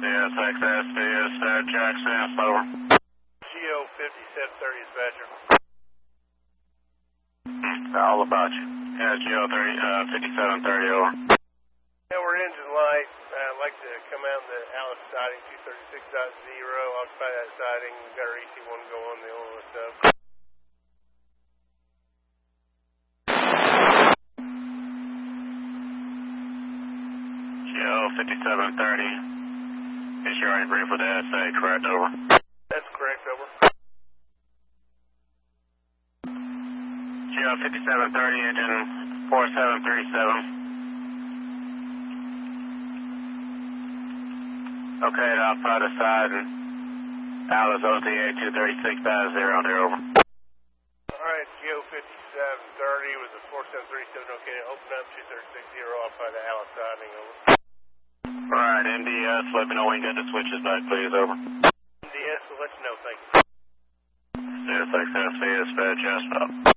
CSXS, Jackson, over. GO 5730 dispatcher. All about you. Yeah, GO 5730, over. Edward engine light. I'd like to come out in the Alice siding 236.0, occupy that siding. We've got our EC1 going, the oil stuff. GO 5730. Is you already briefed with the SA, correct, over? That's correct, over. GO 5730, engine 4737. Okay, I'll fly the side and Alice OTA 236.0 there, over. Alright, GO 5730 with the 4737, okay, open up 236.0, off by the Alice siding, over. Alright, MDS, let me know when you get the switches back, please, over. MDS, will let you know, thank you. CSXS, dispatch, yes, stop.